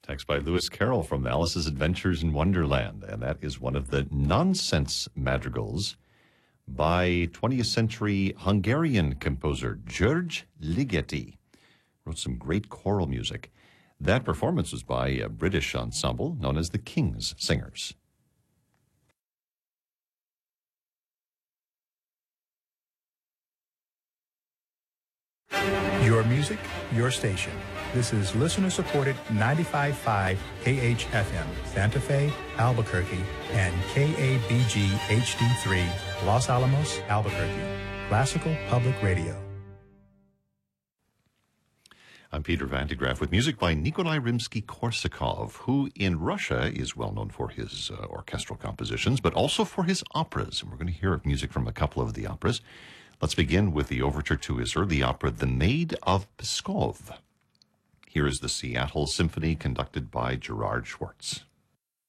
Text by Lewis Carroll from Alice's Adventures in Wonderland. And that is one of the nonsense madrigals by 20th century Hungarian composer György Ligeti. Wrote some great choral music. That performance was by a British ensemble known as the King's Singers. Your music, your station. This is listener-supported 95.5 KHFM, Santa Fe, Albuquerque, and KABG HD3, Los Alamos, Albuquerque. Classical Public Radio. I'm Peter Van de Graaff with music by Nikolai Rimsky-Korsakov, who in Russia is well known for his orchestral compositions, but also for his operas. And we're going to hear music from a couple of the operas. Let's begin with the overture to his early opera, The Maid of Pskov. Here is the Seattle Symphony conducted by Gerard Schwartz.